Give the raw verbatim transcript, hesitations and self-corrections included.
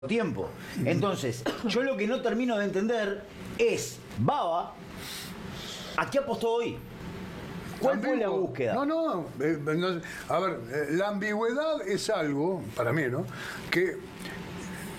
tiempo. Entonces, yo lo que no termino de entender es, Baba, ¿a qué apostó hoy? ¿Cuál fue la búsqueda? No, no, eh, no, a ver, eh, la ambigüedad es algo, para mí, ¿no?, que